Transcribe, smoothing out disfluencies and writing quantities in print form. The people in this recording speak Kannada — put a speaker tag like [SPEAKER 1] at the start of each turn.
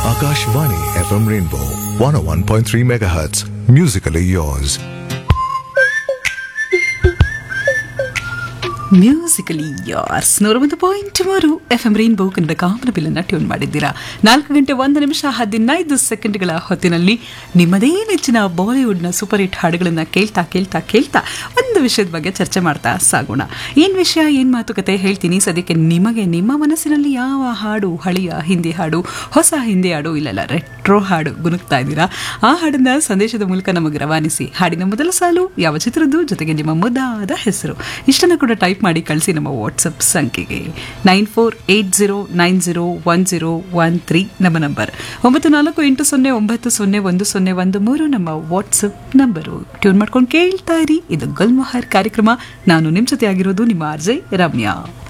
[SPEAKER 1] Akashvani FM Rainbow 101.3 MHz. Musically yours.
[SPEAKER 2] Musically ಯಾರ್ಸ್ 101.3 FM rainbow Kannada ಕಾಮನಬಿಲ್ಲನ್ನು tune ಮಾಡಿದ್ದೀರಾ. 4:01 ಹೊತ್ತಿನಲ್ಲಿ ನಿಮ್ಮದೇ ನೆಚ್ಚಿನ ಬಾಲಿವುಡ್ನ ಸೂಪರ್ ಹಿಟ್ ಹಾಡುಗಳನ್ನು ಕೇಳ್ತಾ ಕೇಳ್ತಾ ಕೇಳ್ತಾ ಒಂದು ವಿಷಯದ ಬಗ್ಗೆ ಚರ್ಚೆ ಮಾಡ್ತಾ ಸಾಗೋಣ. ಏನು ವಿಷಯ, ಏನು ಮಾತುಕತೆ ಹೇಳ್ತೀನಿ. ಸದ್ಯಕ್ಕೆ ನಿಮಗೆ ನಿಮ್ಮ ಮನಸ್ಸಿನಲ್ಲಿ ಯಾವ ಹಾಡು, ಹಳೆಯ ಹಿಂದಿ ಹಾಡು, ಹೊಸ ಹಿಂದಿ ಹಾಡು, ಇಲ್ಲೆಲ್ಲ ರೆಟ್ರೋ ಹಾಡು ಗುನುಗ್ತಾ ಇದ್ದೀರಾ, ಆ ಹಾಡನ್ನ ಸಂದೇಶದ ಮೂಲಕ ನಮಗೆ ರವಾನಿಸಿ. ಹಾಡಿನ ಮೊದಲ ಸಾಲು ಯಾವ ಚಿತ್ರದ್ದು, ಜೊತೆಗೆ ನಿಮ್ಮ ಮುದ್ದಾದ ಹೆಸರು ಇಷ್ಟನ್ನು ಕೂಡ ಟೈಪ್ ಮಾಡಿ ಕಳಿಸಿ ನಮ್ಮ ವಾಟ್ಸಪ್ ಸಂಖ್ಯೆಗೆ 9480901013 ನಮ್ಮ ನಂಬರ್. 9480901013 ನಮ್ಮ ವಾಟ್ಸಪ್ ನಂಬರು. ಟ್ಯೂನ್ ಮಾಡ್ಕೊಂಡು ಕೇಳ್ತಾ ಇರಿ. ಇದು ಗುಲ್ಮೊಹರ್ ಕಾರ್ಯಕ್ರಮ. ನಾನು ನಿಮ್ಮ ಜೊತೆ ಆಗಿರೋದು ನಿಮ್ಮ ಆರ್ಜೆ ರಮ್ಯಾ.